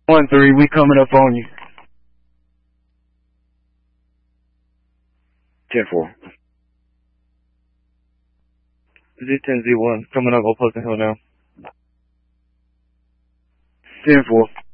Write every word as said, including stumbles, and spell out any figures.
One three, we coming up on you. Ten four. Z ten Z one coming up, Old Pleasant Hill now. Ten four.